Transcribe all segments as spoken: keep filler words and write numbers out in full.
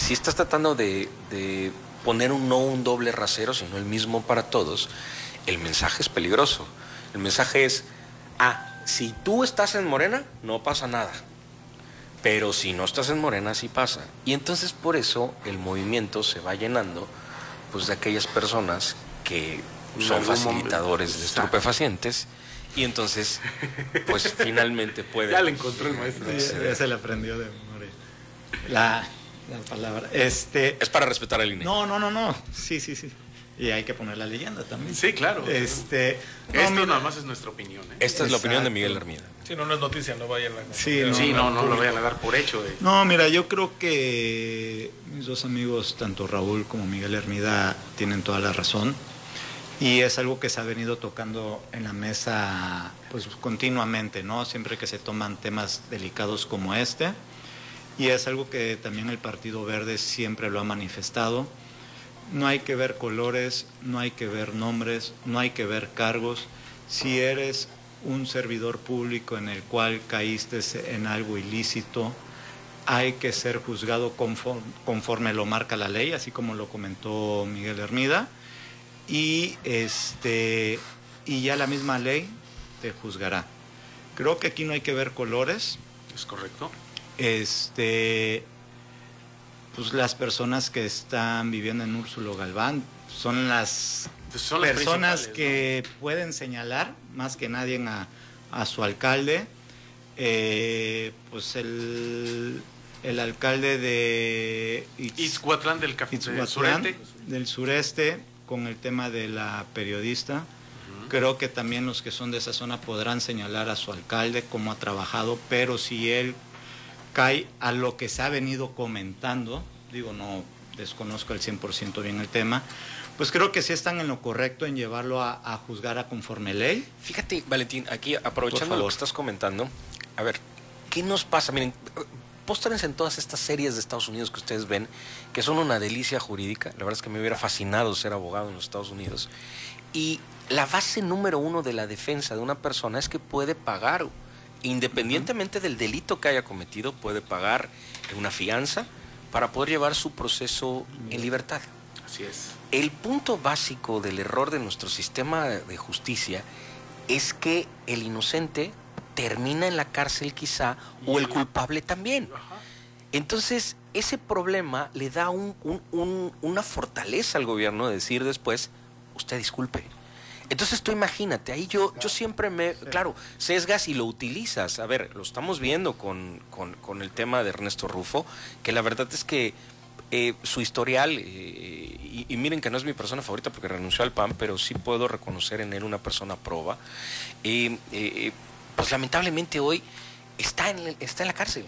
si estás tratando de, de poner un no un doble rasero, sino el mismo para todos, el mensaje es peligroso. El mensaje es, ah, si tú estás en Morena, no pasa nada. Pero si no estás en Morena, sí pasa. Y entonces por eso el movimiento se va llenando pues de aquellas personas que son facilitadores de estupefacientes. Y entonces, pues finalmente puede... Ya le encontró el maestro. Ya, ya se le aprendió de memoria. La, la palabra. Este... Es para respetar el I N E. No, no, no, no. Sí, sí, sí. Y hay que poner la leyenda también. Sí, claro. Este, no, Esto mira, nada más es nuestra opinión. ¿eh? Esta Exacto. es la opinión de Miguel Hermida. Si no, no es noticia, no vayan a... Sí, no, sí, no, no, no lo vayan a dar dar por hecho. De... No, mira, yo creo que mis dos amigos, tanto Raúl como Miguel Hermida, tienen toda la razón. Y es algo que se ha venido tocando en la mesa pues continuamente, ¿no? Siempre que se toman temas delicados como este. Y es algo que también el Partido Verde siempre lo ha manifestado. No hay que ver colores, no hay que ver nombres, no hay que ver cargos. Si eres un servidor público en el cual caíste en algo ilícito, hay que ser juzgado conforme, conforme lo marca la ley, así como lo comentó Miguel Hermida. Y este y ya la misma ley te juzgará. Creo que aquí no hay que ver colores. Es correcto. Este, pues las personas que están viviendo en Úrsulo Galván son las, son las personas que ¿no? pueden señalar más que nadie a, a su alcalde. Eh, pues el, el alcalde de Ixhuatlán del, del sureste. del sureste con el tema de la periodista. Uh-huh. Creo que también los que son de esa zona podrán señalar a su alcalde cómo ha trabajado, pero si él cae a lo que se ha venido comentando, digo, no desconozco al cien por ciento bien el tema, pues creo que sí están en lo correcto en llevarlo a, a juzgar a conforme ley. Fíjate, Valentín, aquí aprovechando lo que estás comentando, a ver, ¿qué nos pasa? Miren, póstrense en todas estas series de Estados Unidos que ustedes ven, que son una delicia jurídica. La verdad es que me hubiera fascinado ser abogado en los Estados Unidos. Y la base número uno de la defensa de una persona es que puede pagar, independientemente uh-huh. del delito que haya cometido, puede pagar una fianza para poder llevar su proceso en libertad. Así es. El punto básico del error de nuestro sistema de justicia es que el inocente termina en la cárcel quizá, o el culpable también. Entonces, ese problema le da un, un, un, una fortaleza al gobierno de decir después, usted disculpe. Entonces tú imagínate, ahí yo, yo siempre me, claro, sesgas y lo utilizas. A ver, lo estamos viendo con, con, con el tema de Ernesto Rufo, que la verdad es que eh, su historial, eh, y, y miren que no es mi persona favorita porque renunció al P A N, pero sí puedo reconocer en él una persona proba, eh, eh, pues lamentablemente hoy está en, está en la cárcel.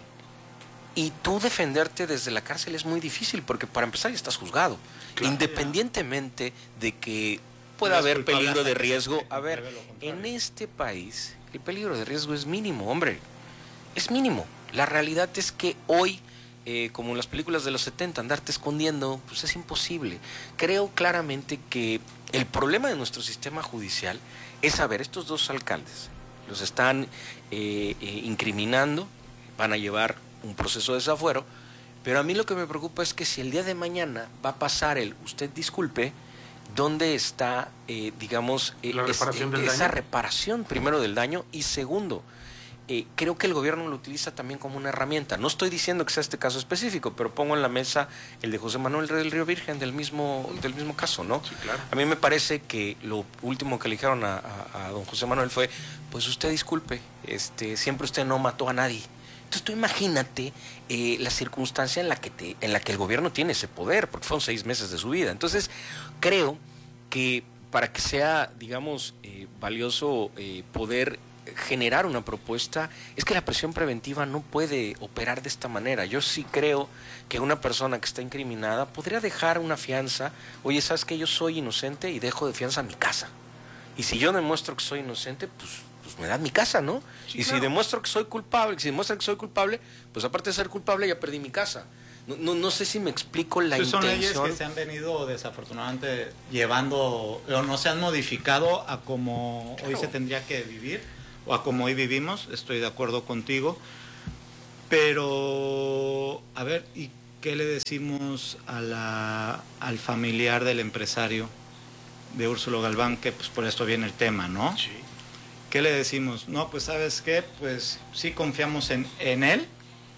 Y tú defenderte desde la cárcel es muy difícil, porque para empezar ya estás juzgado. Claro, independientemente ya. de que pueda haber peligro de riesgo. A ver, en este país el peligro de riesgo es mínimo, hombre. Es mínimo. La realidad es que hoy, eh, como en las películas de los setenta, andarte escondiendo, pues es imposible. Creo claramente que el problema de nuestro sistema judicial es, a ver, estos dos alcaldes los están eh, eh, incriminando, van a llevar un proceso de desafuero, pero a mí lo que me preocupa es que si el día de mañana va a pasar el usted disculpe, ¿dónde está, eh, digamos, eh, La reparación es, del esa daño? reparación, primero, del daño? Y segundo, eh, creo que el gobierno lo utiliza también como una herramienta. No estoy diciendo que sea este caso específico, pero pongo en la mesa el de José Manuel del Río Virgen del mismo, del mismo caso, ¿no? Sí, claro. A mí me parece que lo último que le dijeron a, a, a don José Manuel fue, pues usted disculpe, este, siempre usted no mató a nadie. Entonces tú imagínate eh, la circunstancia en la que te, en la que el gobierno tiene ese poder, porque fueron seis meses de su vida. Entonces creo que para que sea, digamos, eh, valioso eh, poder generar una propuesta, es que la prisión preventiva no puede operar de esta manera. Yo sí creo que una persona que está incriminada podría dejar una fianza. Oye, ¿sabes qué? Yo soy inocente y dejo de fianza mi casa. Y si yo demuestro que soy inocente, pues... pues me dan mi casa, ¿no? Sí, y claro. Si demuestro que soy culpable, si demuestro que soy culpable, pues aparte de ser culpable ya perdí mi casa. No, no, no sé si me explico la pues intención. Son leyes que se han venido desafortunadamente llevando, o no se han modificado a como claro. hoy se tendría que vivir, o a como hoy vivimos, estoy de acuerdo contigo. Pero, a ver, ¿y ¿qué le decimos a la, al familiar del empresario de Úrsulo Galván? Que pues por esto viene el tema, ¿no? Sí. ¿Qué le decimos? No, pues ¿sabes qué? Pues sí confiamos en, en él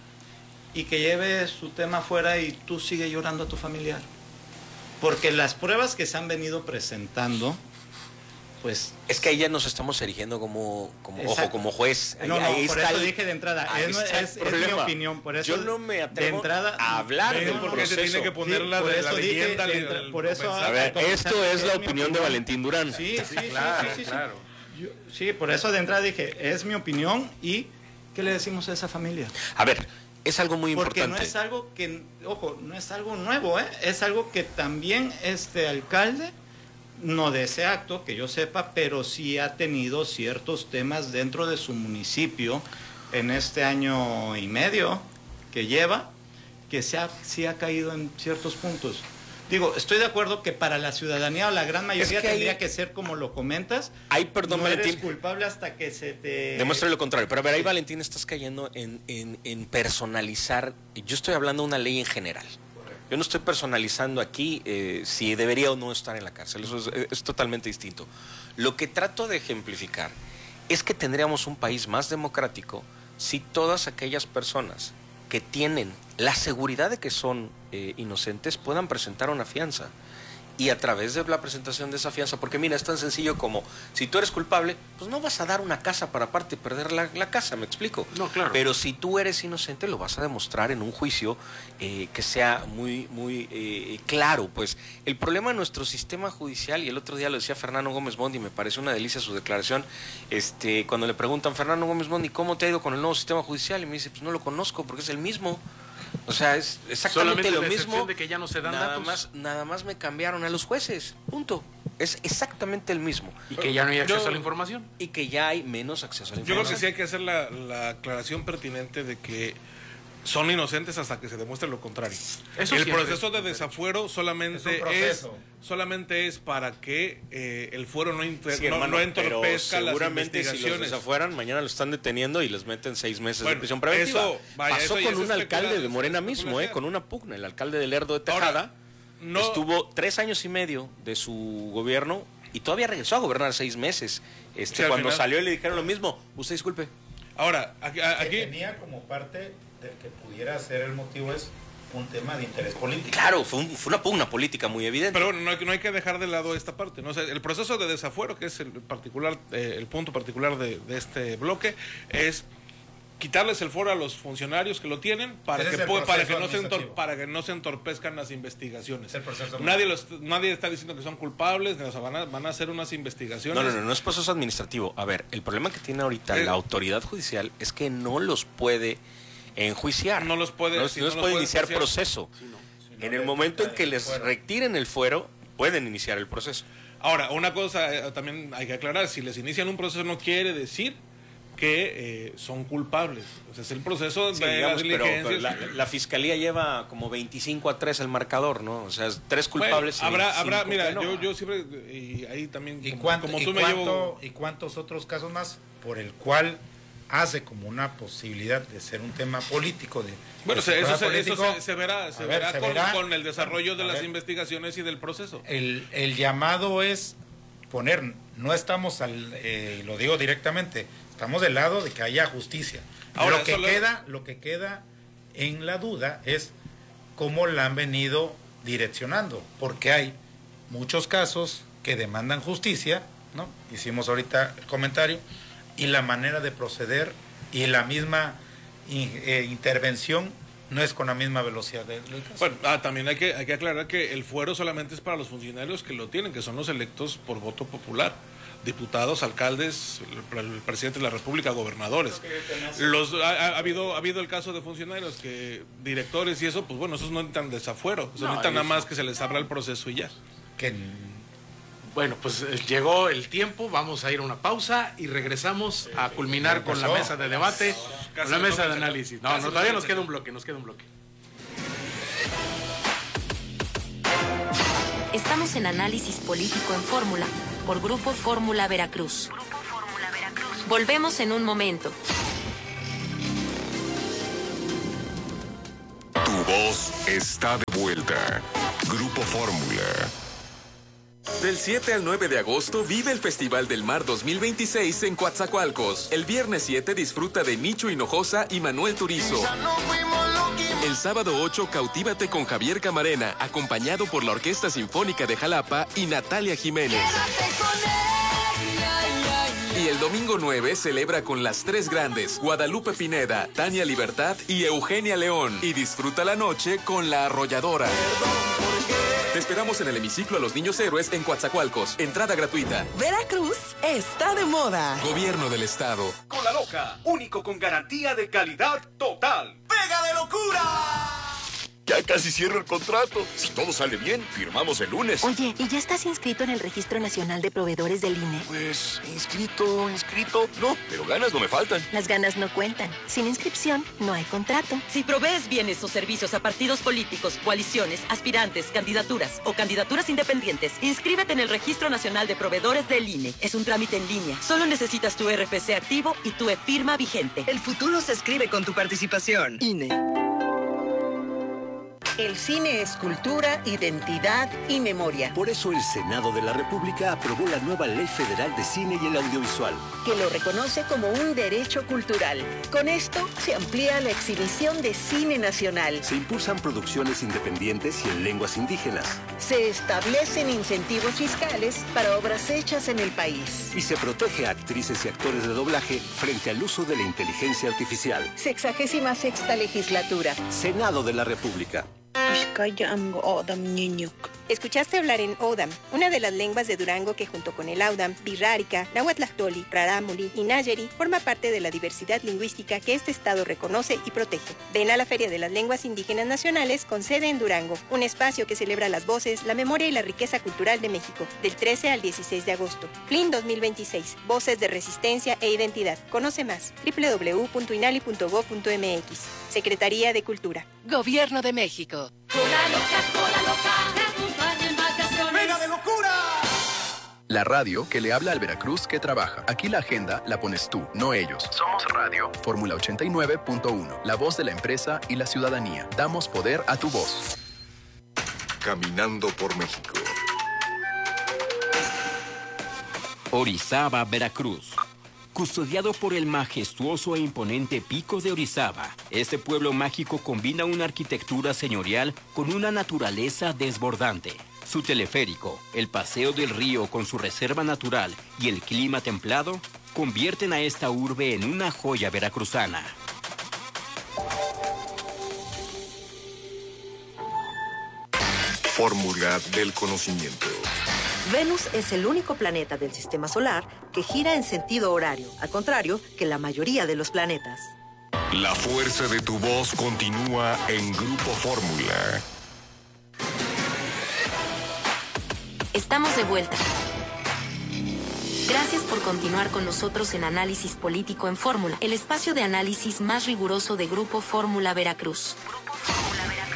y que lleve su tema afuera y tú sigue llorando a tu familiar. Porque las pruebas que se han venido presentando, pues... Es que ahí ya nos estamos erigiendo como, como ojo, como juez. Ahí, no, no, ahí por está eso el, dije de entrada, es, es, es mi opinión, por eso yo no me atrevo de entrada, a hablar ¿Ven del por qué proceso. se tiene que poner Sí, la, por de, eso la dije leyenda? de el- entra- el por eso- A ver, Como esto es la mi opinión de Valentín Durán. Sí, sí, sí, Claro, sí, sí, sí. claro. Yo- sí, por eso de entrada dije, es mi opinión y ¿qué le decimos a esa familia? A ver, es algo muy Porque importante. no es algo que, ojo, no es algo nuevo, ¿eh? Es algo que también este alcalde, no de ese acto, que yo sepa, pero sí ha tenido ciertos temas dentro de su municipio en este año y medio que lleva, que se ha, sí ha caído en ciertos puntos. Digo, estoy de acuerdo que para la ciudadanía o la gran mayoría Es que ahí- tendría que ser como lo comentas. Ay, perdón, no Valentín. eres culpable hasta que se te... Demuestra lo contrario. Pero a ver, ahí Valentín estás cayendo en, en, en personalizar. Yo estoy hablando de una ley en general. Yo no estoy personalizando aquí eh, si debería o no estar en la cárcel. Eso es, es totalmente distinto. Lo que trato de ejemplificar es que tendríamos un país más democrático si todas aquellas personas que tienen la seguridad de que son eh, inocentes puedan presentar una fianza. Y a través de la presentación de esa fianza, porque mira, es tan sencillo como, si tú eres culpable, pues no vas a dar una casa para aparte perder la, la casa, ¿me explico? No, claro. Pero si tú eres inocente, lo vas a demostrar en un juicio eh, que sea muy, muy eh, claro. Pues el problema de nuestro sistema judicial, y el otro día lo decía Fernando Gómez Mondi, me pareció una delicia su declaración, este, cuando le preguntan, Fernando Gómez Mondi, ¿cómo te ha ido con el nuevo sistema judicial? Y me dice, pues no lo conozco, porque es el mismo. O sea, es exactamente Solamente lo la mismo. excepción de que ya no se dan nada datos. Más, nada más me cambiaron a los jueces, punto. Es exactamente el mismo. Y que ya no hay acceso Yo- a la información. Y que ya hay menos acceso a la Yo creo que información. sí hay que hacer la, la aclaración pertinente de que son inocentes hasta que se demuestre lo contrario. Eso el siempre proceso es- de desafuero solamente Es un es, proceso. solamente es para que eh, el fuero no, inter- Sí, no- hermano, no entorpezca pero las seguramente si los investigaciones. desafueran, mañana lo están deteniendo y les meten seis meses Bueno, de prisión preventiva. eso, vaya, Pasó eso ya con es un alcalde especula- de Morena es mismo, eh, especulación. con una pugna. El alcalde de Lerdo de Tejada Ahora, no- estuvo tres años y medio de su gobierno y todavía regresó a gobernar seis meses. Este, Sí, al cuando final- salió y le dijeron lo mismo, usted disculpe. Ahora, aquí, que aquí tenía como parte del que pudiera ser el motivo es un tema de interés político. Claro, fue, un- fue una pugna política muy evidente. pero bueno, no hay, que- no hay que dejar de lado esta parte, ¿no? O sea, el proceso de desafuero, que es el particular, eh, el punto particular de, de este bloque, es quitarles el foro a los funcionarios que lo tienen para Ese que es el pueda- para que proceso no se entor- administrativo. para que no se entorpezcan las investigaciones. Es el proceso Nadie los nadie está diciendo que son culpables, o sea, van a, van a hacer unas investigaciones. No, no, no, no es proceso administrativo. A ver, el problema que tiene ahorita Eh. la autoridad judicial es que no los puede enjuiciar. No los puede- no, sí, no no los los puede puede iniciar enjuiciar. proceso. no En le el momento en quita que el les fuero. retiren el fuero, pueden iniciar el proceso. Ahora, una cosa eh, también hay que aclarar, si les inician un proceso no quiere decir que eh, son culpables. O sea, es el proceso Sí, de digamos, las pero, diligencias. pero la, la fiscalía lleva como veinticinco a tres el marcador, ¿no? O sea, tres culpables. Bueno, y habrá, habrá, veinticinco mira, que no. yo, yo siempre, y ahí también, ¿Y, como, cuánto, como y tú me cuánto- llevo... y cuántos otros casos más por el cual hace como una posibilidad de ser un tema político? De, Bueno, de se- eso, fuera se, eso político? se, se verá, se A ver, verá, se con, verá. con el desarrollo de A las ver. investigaciones y del proceso. El, el llamado es poner, no estamos, al, eh, lo digo directamente, estamos del lado de que haya justicia. Ahora, lo, que solo- queda, lo que queda en la duda es cómo la han venido direccionando, porque hay muchos casos que demandan justicia, ¿no? Hicimos ahorita el comentario, y la manera de proceder y la misma in- eh, intervención no es con la misma velocidad del del caso. Bueno, ah, también hay que, hay que aclarar que el fuero solamente es para los funcionarios que lo tienen, que son los electos por voto popular. Diputados, alcaldes, el, el presidente de la República, gobernadores. Los, ha, ha- ha habido, ha habido el caso de funcionarios que, directores y eso, pues bueno, esos no necesitan desafuero, eso No, necesitan nada eso- más que se les abra el proceso y ya. que Bueno, pues eh, llegó el tiempo, vamos a ir a una pausa y regresamos a culminar con la empezó. mesa de debate, con la Casi mesa de nos toca análisis. No, casi no, nos todavía toca nos queda un bloque, nos queda un bloque. Estamos en Análisis Político en Fórmula, por Grupo Fórmula Veracruz. Volvemos en un momento. Tu voz está de vuelta. Grupo Fórmula. Del siete al nueve de agosto vive el Festival del Mar dos mil veintiséis en Coatzacoalcos. El viernes siete disfruta de Nicho Hinojosa y Manuel Turizo. El sábado ocho cautívate con Javier Camarena, acompañado por la Orquesta Sinfónica de Jalapa y Natalia Jiménez. Y el domingo nueve celebra con las tres grandes, Guadalupe Pineda, Tania Libertad y Eugenia León. Y disfruta la noche con La Arrolladora. Te esperamos en el hemiciclo a los Niños Héroes en Coatzacoalcos. Entrada gratuita. Veracruz está de moda. Gobierno del Estado. Con La Loca, único con garantía de calidad total. ¡Pega de locura! Ya casi cierro el contrato. Si todo sale bien, firmamos el lunes. Oye, ¿y ya estás inscrito en el Registro Nacional de Proveedores del I N E? Pues, inscrito, inscrito, no, pero ganas no me faltan. Las ganas no cuentan. Sin inscripción, no hay contrato. Si provees bienes o servicios a partidos políticos, coaliciones, aspirantes, candidaturas o candidaturas independientes, inscríbete en el Registro Nacional de Proveedores del I N E. Es un trámite en línea. Solo necesitas tu R F C activo y tu e-firma vigente. El futuro se escribe con tu participación. I N E. El cine es cultura, identidad y memoria. Por eso el Senado de la República aprobó la nueva Ley Federal de Cine y el Audiovisual, que lo reconoce como un derecho cultural. Con esto se amplía la exhibición de cine nacional. Se impulsan producciones independientes y en lenguas indígenas. Se establecen incentivos fiscales para obras hechas en el país. Y se protege a actrices y actores de doblaje frente al uso de la inteligencia artificial. Sexagésima sexta legislatura. Senado de la República. Escuchaste hablar en Odam, una de las lenguas de Durango que junto con el Audam, Birrárica, Nahuatlactoli, Rarámuri y Nayeri forma parte de la diversidad lingüística que este estado reconoce y protege. Ven a la Feria de las Lenguas Indígenas Nacionales con sede en Durango, un espacio que celebra las voces, la memoria y la riqueza cultural de México, del trece al dieciséis de agosto. F L I N dos mil veintiséis, Voces de Resistencia e Identidad. Conoce más, doble u doble u doble u punto inali punto gob punto m x. Secretaría de Cultura. Gobierno de México. Cola loca, cola loca, te acompaña en vacaciones. ¡Pega de locura! La radio que le habla al Veracruz que trabaja. Aquí la agenda la pones tú, no ellos. Somos radio. Fórmula ochenta y nueve punto uno. La voz de la empresa y la ciudadanía. Damos poder a tu voz. Caminando por México. Orizaba, Veracruz. Custodiado por el majestuoso e imponente Pico de Orizaba, este pueblo mágico combina una arquitectura señorial con una naturaleza desbordante. Su teleférico, el paseo del río con su reserva natural y el clima templado convierten a esta urbe en una joya veracruzana. Fórmula del conocimiento. Venus es el único planeta del sistema solar que gira en sentido horario, al contrario que la mayoría de los planetas. La fuerza de tu voz continúa en Grupo Fórmula. Estamos de vuelta. Gracias por continuar con nosotros en Análisis Político en Fórmula, el espacio de análisis más riguroso de Grupo Fórmula Veracruz. Grupo Fórmula Veracruz.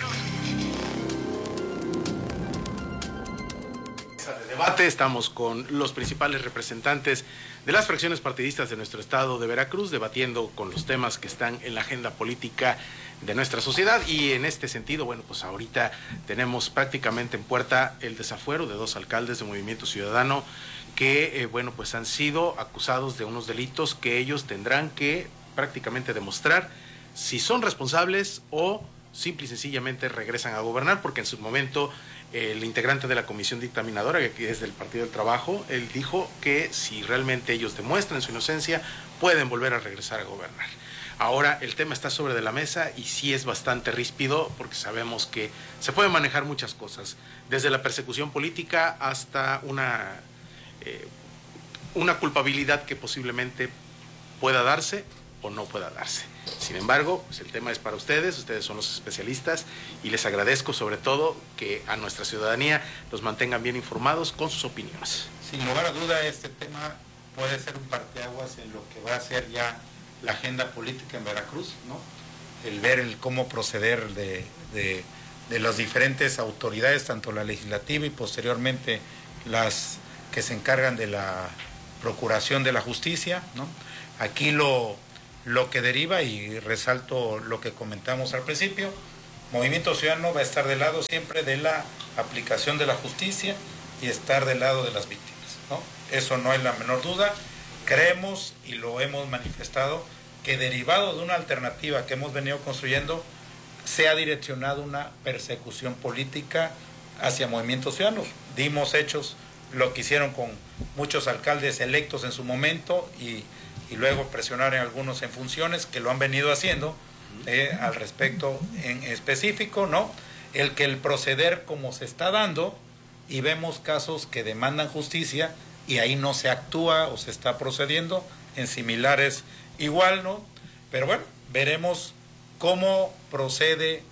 Debate, estamos con los principales representantes de las fracciones partidistas de nuestro estado de Veracruz, debatiendo con los temas que están en la agenda política de nuestra sociedad, y en este sentido, bueno, pues ahorita tenemos prácticamente en puerta el desafuero de dos alcaldes de Movimiento Ciudadano que, eh, bueno, pues han sido acusados de unos delitos que ellos tendrán que prácticamente demostrar si son responsables o simple y sencillamente regresan a gobernar, porque en su momento el integrante de la comisión dictaminadora, que es del Partido del Trabajo, él dijo que si realmente ellos demuestran su inocencia, pueden volver a regresar a gobernar. Ahora el tema está sobre de la mesa y sí es bastante ríspido, porque sabemos que se pueden manejar muchas cosas, desde la persecución política hasta una, eh, una culpabilidad que posiblemente pueda darse o no pueda darse. Sin embargo, pues el tema es para ustedes, ustedes son los especialistas y les agradezco sobre todo que a nuestra ciudadanía los mantengan bien informados con sus opiniones. Sin lugar a duda, este tema puede ser un parteaguas en lo que va a ser ya la agenda política en Veracruz, ¿no? El ver el cómo proceder de, de, de las diferentes autoridades, tanto la legislativa y posteriormente las que se encargan de la procuración de la justicia, ¿no? Aquí lo... Lo que deriva, y resalto lo que comentamos al principio, Movimiento Ciudadano va a estar del lado siempre de la aplicación de la justicia y estar del lado de las víctimas, ¿no? Eso no hay la menor duda. Creemos, y lo hemos manifestado, que derivado de una alternativa que hemos venido construyendo, se ha direccionado una persecución política hacia movimientos ciudadanos. Dimos hechos, lo que hicieron con muchos alcaldes electos en su momento y, y luego presionar en algunos en funciones, que lo han venido haciendo eh, al respecto en específico, ¿no? El que el proceder como se está dando, y vemos casos que demandan justicia y ahí no se actúa o se está procediendo en similares igual, ¿no? Pero bueno, veremos cómo procede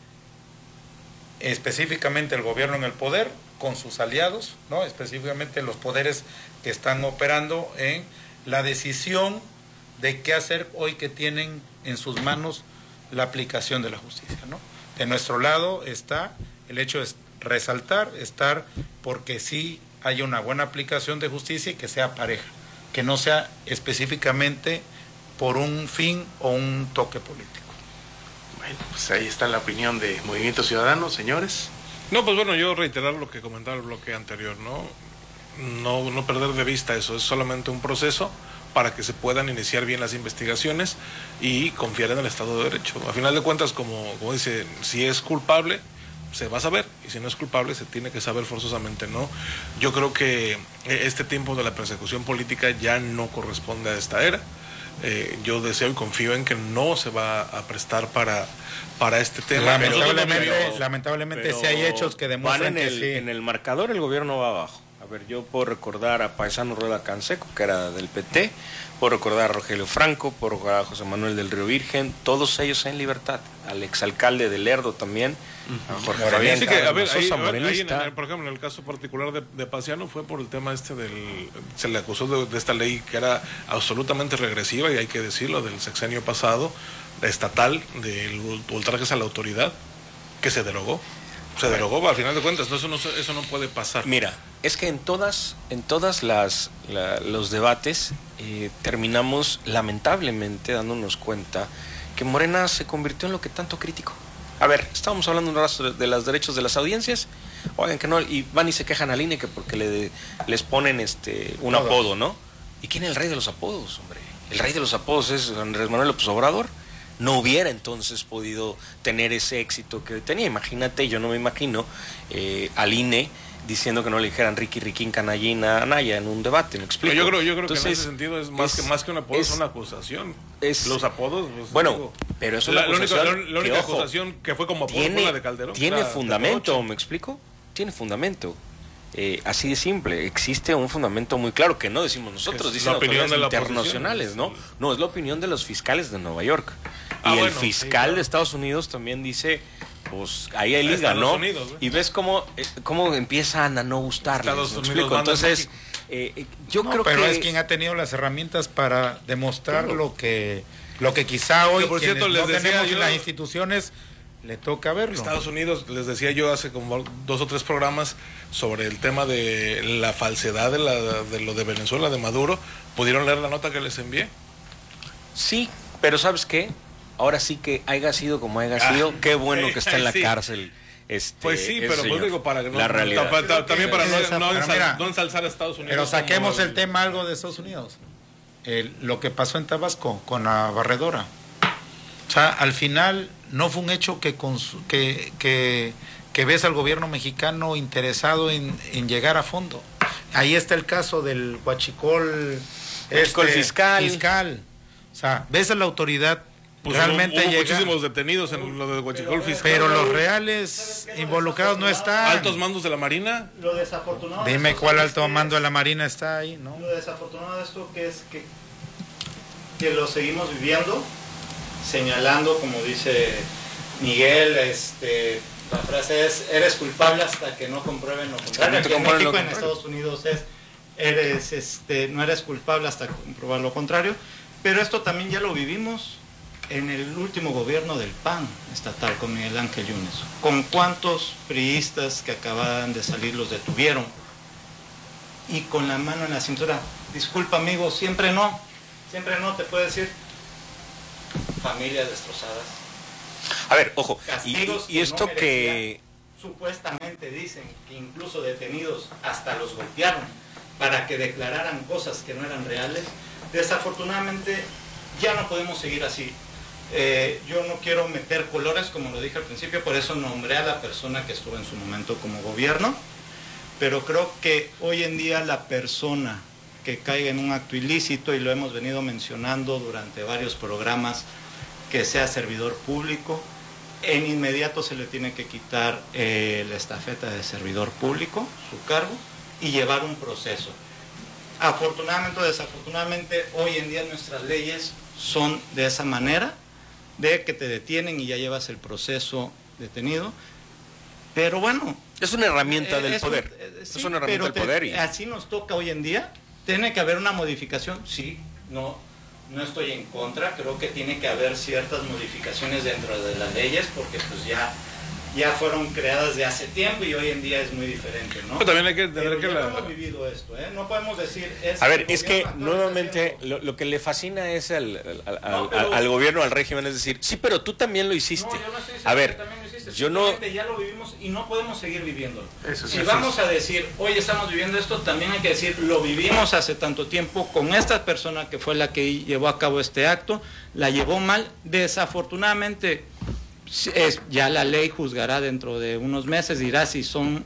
específicamente el gobierno en el poder con sus aliados, ¿no? Específicamente los poderes que están operando en la decisión de qué hacer hoy que tienen en sus manos la aplicación de la justicia, ¿no? De nuestro lado está el hecho de resaltar, estar porque sí hay una buena aplicación de justicia y que sea pareja, que no sea específicamente por un fin o un toque político. Bueno, pues ahí está la opinión de Movimiento Ciudadano, señores. No, pues bueno, yo reiterar lo que comentaba el bloque anterior, ¿no? No, no perder de vista eso, es solamente un proceso para que se puedan iniciar bien las investigaciones y confiar en el Estado de Derecho. A final de cuentas, como, como dice, si es culpable, se va a saber, y si no es culpable, se tiene que saber forzosamente, ¿no? Yo creo que este tiempo de la persecución política ya no corresponde a esta era. Eh, yo deseo y confío en que no se va a prestar para, para este tema. Lamentablemente, pero, lamentablemente pero si hay hechos que demuestran en que el, sí. En el marcador el gobierno va abajo. A ver, yo puedo recordar a Paisano Rueda Canseco, que era del P T, puedo recordar a Rogelio Franco, puedo recordar a José Manuel del Río Virgen, todos ellos en libertad, al exalcalde de Lerdo también, uh-huh. a Jorge Fabián, sí que, a ver, ahí, Sosa, a ver, ahí en el, morenista. por ejemplo, en el caso particular de, de Paciano fue por el tema este del, se le acusó de, de esta ley que era absolutamente regresiva, y hay que decirlo, del sexenio pasado, estatal, del ultrajes a la autoridad, que se derogó. Se derogó, al final de cuentas, no, eso, no, eso no puede pasar. Mira, es que en todas, en todas las la, los debates eh, terminamos lamentablemente dándonos cuenta que Morena se convirtió en lo que tanto criticó. A ver, estábamos hablando un rato de los derechos de las audiencias, oigan que no, y van y se quejan al I N E que porque le, les ponen este un Todos. apodo, ¿no? ¿Y quién es el rey de los apodos, hombre? El rey de los apodos es Andrés Manuel López Obrador. No hubiera entonces podido tener ese éxito que tenía. Imagínate, yo no me imagino eh, al I N E diciendo que no le dijeran Ricky Riquín Canallina Anaya en un debate, ¿me explico? Yo creo, yo creo entonces, que en ese sentido es más, es, que, más que un apodo, es, es una acusación. Es, Los apodos... Pues, bueno, digo, pero es una la, acusación la única, la única que, acusación ojo, que fue como apodo tiene, fue la de Calderón. Tiene la, fundamento, ¿me explico? Tiene fundamento. Eh, así de simple, existe un fundamento muy claro que no decimos nosotros, dicen autoridades internacionales, ¿no? No, es la opinión de los fiscales de Nueva York. Ah, y bueno, el fiscal sí, claro. de Estados Unidos también dice, pues ahí hay liga, Estados ¿no? Unidos, y ves cómo, eh, cómo empiezan a no gustarles, Estados ¿me Unidos explico? Entonces, eh, yo no, creo pero que... Pero es quien ha tenido las herramientas para demostrar claro. lo que lo que quizá hoy, que por cierto, les no decía tenemos yo, en las instituciones, le toca verlo. Estados Unidos, les decía yo hace como dos o tres programas sobre el tema de la falsedad de, la, de lo de Venezuela, de Maduro. ¿Pudieron leer la nota que les envié? Sí, pero ¿sabes qué? Ahora sí que haya sido como haya sido, qué bueno que está en la sí. cárcel. Este, pues sí, pero pues digo, para que no... La realidad. Ta, ta, también para no, no, ensal, mira, no ensalzar a Estados Unidos. Pero saquemos como, el tema algo de Estados Unidos. El, lo que pasó en Tabasco con la barredora. O sea, al final no fue un hecho que, que, que, que ves al gobierno mexicano interesado en, en llegar a fondo. Ahí está el caso del huachicol, este, fiscal. fiscal. O sea, ves a la autoridad pues realmente hubo llega, muchísimos detenidos en lo del huachicol fiscal. Pero los reales involucrados no están. ¿Altos mandos de la Marina? Lo desafortunado... Dime cuál alto mando de la Marina está ahí, ¿no? Lo desafortunado de esto que es que, que lo seguimos viviendo, señalando, como dice Miguel, este, la frase es, eres culpable hasta que no comprueben lo contrario. Aquí en México, en Estados Unidos es, eres, este, no eres culpable hasta comprobar lo contrario, pero esto también ya lo vivimos en el último gobierno del P A N estatal con Miguel Ángel Yunes. ¿Con cuántos priistas que acababan de salir los detuvieron? Y con la mano en la cintura, disculpa amigo, siempre no, siempre no, te puedo decir, familias destrozadas, A ver, ojo, y, Castigos y esto no que... Supuestamente dicen que incluso detenidos hasta los golpearon para que declararan cosas que no eran reales. Desafortunadamente ya no podemos seguir así. Eh, yo no quiero meter colores, como lo dije al principio, por eso nombré a la persona que estuvo en su momento como gobierno, pero creo que hoy en día la persona que caiga en un acto ilícito, y lo hemos venido mencionando durante varios programas, que sea servidor público, en inmediato se le tiene que quitar eh, la estafeta de servidor público, su cargo, y llevar un proceso. Afortunadamente o desafortunadamente, hoy en día nuestras leyes son de esa manera, de que te detienen y ya llevas el proceso detenido, pero bueno... Es una herramienta eh, del es poder, un, eh, sí, es una herramienta del te, poder. Y... Así nos toca hoy en día, tiene que haber una modificación, sí, no... No estoy en contra, creo que tiene que haber ciertas modificaciones dentro de las leyes porque pues ya, ya fueron creadas de hace tiempo y hoy en día es muy diferente, ¿no? Pero también hay que tener Pero que ya la... no hemos vivido esto, ¿eh? No podemos decir... Es A ver, el es que gobierno, nuevamente lo, lo que le fascina es al, al, al, No, pero- al- al gobierno, al régimen, es decir, sí, pero tú también lo hiciste. No, yo no estoy diciendo A que ver, también lo hiciste, yo no... simplemente ya lo vivimos y no podemos seguir viviéndolo. Eso sí, si así vamos es. a decir, hoy estamos viviendo esto, también hay que decir, lo vivimos hace tanto tiempo con esta persona que fue la que llevó a cabo este acto, la llevó mal, desafortunadamente es, ya la ley juzgará dentro de unos meses, dirá si son,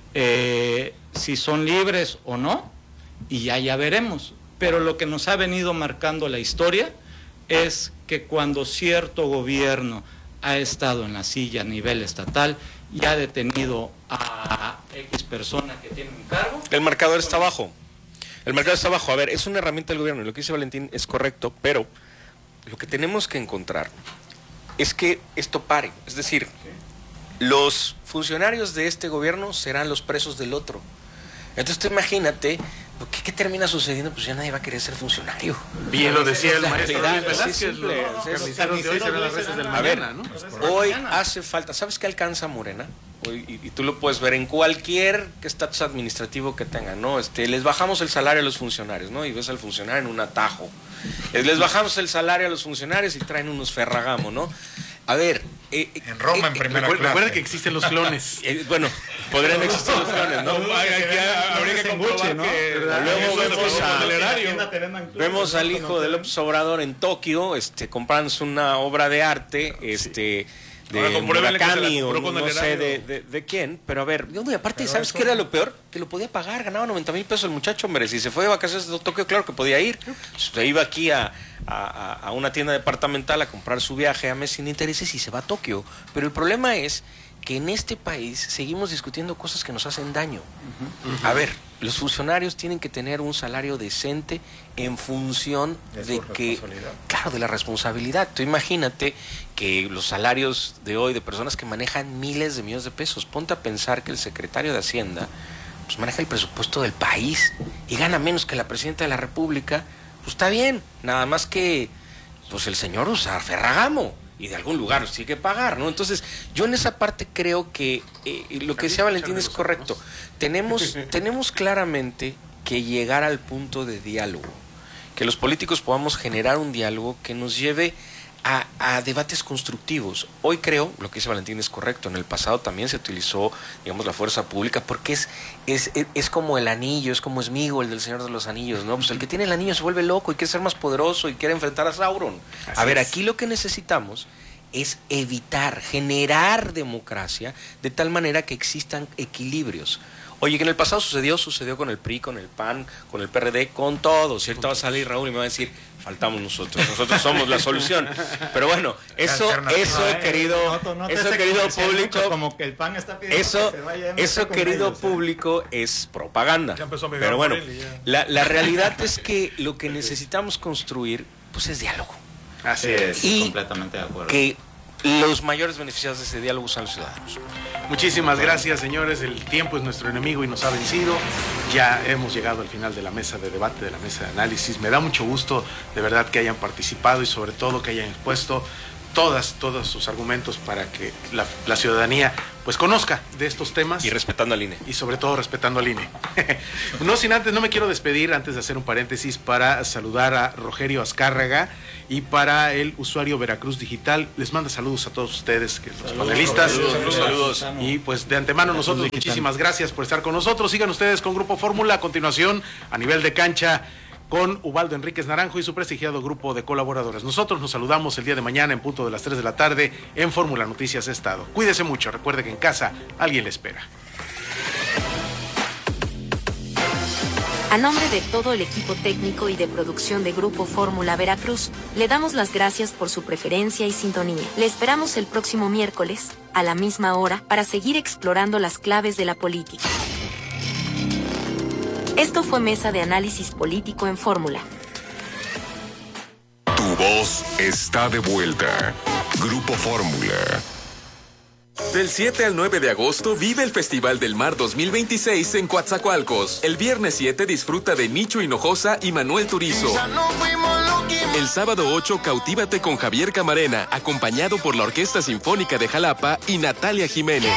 eh, si son libres o no, y ya ya veremos. Pero lo que nos ha venido marcando la historia es que cuando cierto gobierno ha estado en la silla a nivel estatal y ha detenido a X persona que tiene un cargo... El marcador está abajo. El mercado está abajo. A ver, es una herramienta del gobierno y lo que dice Valentín es correcto, pero lo que tenemos que encontrar es que esto pare. Es decir, los funcionarios de este gobierno serán los presos del otro. Entonces tú imagínate, ¿qué, qué termina sucediendo? Pues ya nadie va a querer ser funcionario. Bien lo decía el La maestro realidad, Luis así Velázquez, simple. los O sea, carniceros de hoy serán las reses del A ver, mañana, ¿no? hoy hace falta, ¿sabes qué alcanza Morena? Hoy, y, y tú lo puedes ver en cualquier estatus administrativo que tengan, ¿no? Este, les bajamos el salario a los funcionarios, ¿no? Y ves al funcionario en un atajo. Eh, Les bajamos el salario a los funcionarios y traen unos ferragamo, ¿no? A ver... Eh, en Roma, en primera recuerda, clase. recuerda que existen los clones. Eh, bueno, podrían existir los clones, ¿no? No, hay- hay que- habría que comprobar ¿no? que Luego vemos a- el erario. Vemos al hijo de López Obrador en Tokio, este, comprándose una obra de arte, este, Ahora de compruébele que se la Murakami o compró con no el sé erario. de, de, de quién, pero a ver, no, y aparte, Pero ¿sabes eso- qué era lo peor? Que lo podía pagar, ganaba noventa mil pesos el muchacho, hombre, si se fue de vacaciones de Tokio, claro que podía ir, se iba aquí a, a, a una tienda departamental a comprar su viaje a mes sin intereses y se va a Tokio, pero el problema es que en este país seguimos discutiendo cosas que nos hacen daño. Uh-huh. A ver, los funcionarios tienen que tener un salario decente en función de, de que, claro, de la responsabilidad. Tú imagínate que los salarios de hoy de personas que manejan miles de millones de pesos, ponte a pensar que el secretario de Hacienda pues maneja el presupuesto del país y gana menos que la presidenta de la República, pues está bien, nada más que pues el señor usa Ferragamo y de algún lugar los tiene que pagar, ¿no? Entonces, yo en esa parte creo que eh, lo que decía Valentín es correcto. Tenemos, tenemos claramente que llegar al punto de diálogo, que los políticos podamos generar un diálogo que nos lleve a, a debates constructivos. Hoy creo, lo que dice Valentín es correcto, en el pasado también se utilizó, digamos, la fuerza pública, porque es, es, es como el anillo, es como Sméagol, el del Señor de los Anillos, ¿no? Pues el que tiene el anillo se vuelve loco y quiere ser más poderoso y quiere enfrentar a Sauron. Así a ver, es. aquí lo que necesitamos es evitar, generar democracia de tal manera que existan equilibrios. Oye, que en el pasado sucedió, sucedió con el P R I, con el P A N, con el P R D, con todo. Cierto, va a salir Raúl y me va a decir, faltamos nosotros, nosotros somos la solución. Pero bueno, eso, eso he querido, eso querido público, como que el P A N está pidiendo eso, que se vaya, no eso sé con querido ellos, ¿eh? público es propaganda. Ya empezó a migrar Pero por bueno, él y ya. la, la realidad es que lo que necesitamos construir, pues es diálogo. Así Sí, es. sí, Y completamente de acuerdo. que los mayores beneficiados de ese diálogo son los ciudadanos. Muchísimas gracias, señores. El tiempo es nuestro enemigo y nos ha vencido. Ya hemos llegado al final de la mesa de debate, de la mesa de análisis. Me da mucho gusto, de verdad, que hayan participado y sobre todo que hayan expuesto todas, todos sus argumentos para que la, la ciudadanía pues conozca de estos temas. Y respetando al I N E. Y sobre todo respetando al I N E. No sin antes, no me quiero despedir antes de hacer un paréntesis para saludar a Rogelio Azcárraga y para el usuario Veracruz Digital. Les manda saludos a todos ustedes, que los saludos, panelistas. Saludos, saludos. saludos. Y pues de antemano nosotros muchísimas gracias por estar con nosotros. Sigan ustedes con Grupo Fórmula. A continuación, a nivel de cancha, con Ubaldo Enríquez Naranjo y su prestigiado grupo de colaboradores. Nosotros nos saludamos el día de mañana en punto de las tres de la tarde en Fórmula Noticias Estado. Cuídese mucho, recuerde que en casa alguien le espera. A nombre de todo el equipo técnico y de producción de Grupo Fórmula Veracruz, le damos las gracias por su preferencia y sintonía. Le esperamos el próximo miércoles, a la misma hora, para seguir explorando las claves de la política. Esto fue Mesa de Análisis Político en Fórmula. Tu voz está de vuelta. Grupo Fórmula. Del siete al nueve de agosto vive el Festival del Mar dos mil veintiséis en Coatzacoalcos. El viernes siete disfruta de Nicho Hinojosa y Manuel Turizo. El sábado ocho cautívate con Javier Camarena, acompañado por la Orquesta Sinfónica de Jalapa y Natalia Jiménez.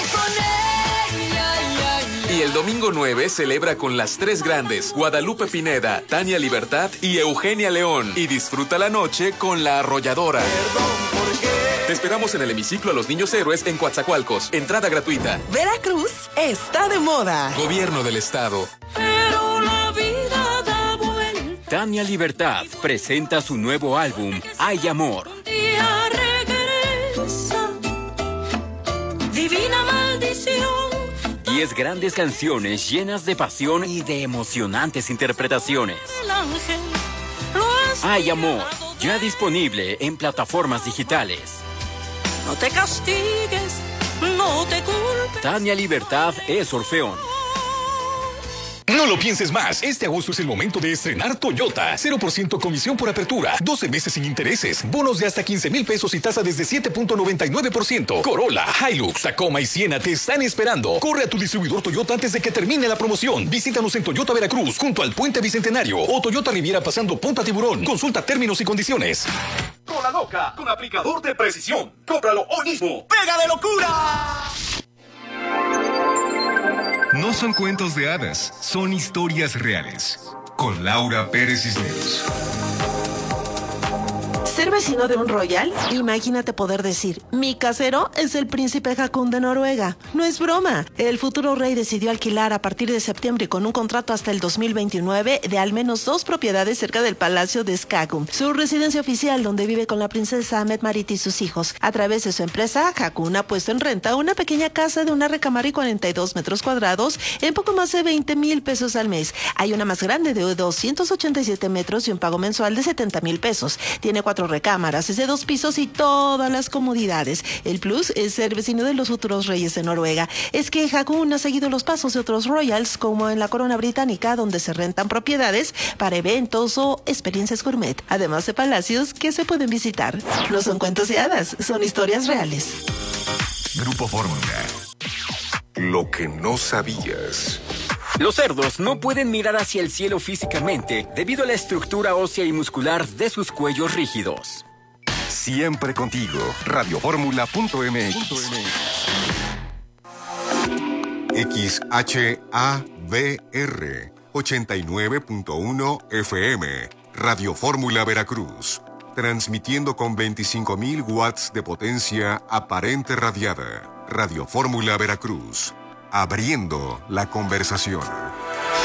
Y el domingo nueve celebra con las tres grandes, Guadalupe Pineda, Tania Libertad y Eugenia León. Y disfruta la noche con La Arrolladora. Te esperamos en el hemiciclo a los Niños Héroes en Coatzacoalcos. Entrada gratuita. Veracruz está de moda. Gobierno del Estado. Pero la vida da vuelta. Tania Libertad presenta su nuevo álbum, Hay Amor. Día regresa. Divina maldición. Diez grandes canciones llenas de pasión y de emocionantes interpretaciones. El ángel lo Hay Amor, ya disponible en plataformas digitales. No te castigues, no te culpes. Tania Libertad es Orfeón. No lo pienses más. Este agosto es el momento de estrenar Toyota. cero por ciento comisión por apertura. doce meses sin intereses. Bonos de hasta quince mil pesos y tasa desde siete punto noventa y nueve por ciento. Corolla, Hilux, Tacoma y Siena te están esperando. Corre a tu distribuidor Toyota antes de que termine la promoción. Visítanos en Toyota Veracruz, junto al Puente Bicentenario. O Toyota Riviera pasando Punta Tiburón. Consulta términos y condiciones. Cola Loca, con aplicador de precisión. Cómpralo hoy mismo. ¡Pega de locura! No son cuentos de hadas, son historias reales. Con Laura Pérez Cisneros. ¿Ser vecino de un royal? Imagínate poder decir, mi casero es el príncipe Haakon de Noruega. No es broma. El futuro rey decidió alquilar a partir de septiembre con un contrato hasta el dos mil veintinueve de al menos dos propiedades cerca del Palacio de Skagun, su residencia oficial donde vive con la princesa Ahmed Marit y sus hijos. A través de su empresa, Haakon ha puesto en renta una pequeña casa de una recámara y cuarenta y dos metros cuadrados en poco más de veinte mil pesos al mes. Hay una más grande de doscientos ochenta y siete metros y un pago mensual de setenta mil pesos. Tiene cuatro recámaras, es de dos pisos y todas las comodidades. El plus es ser vecino de los futuros reyes de Noruega. Es que Haakon ha seguido los pasos de otros royals, como en la corona británica, donde se rentan propiedades para eventos o experiencias gourmet, además de palacios que se pueden visitar. No son cuentos de hadas, son historias reales. Grupo Fórmula. Lo que no sabías. Los cerdos no pueden mirar hacia el cielo físicamente debido a la estructura ósea y muscular de sus cuellos rígidos. Siempre contigo. radioformula punto m x. X H A V R ochenta y nueve punto uno F M. Radio Fórmula Veracruz. Transmitiendo con veinticinco mil watts de potencia aparente radiada. Radio Fórmula Veracruz. Abriendo la conversación.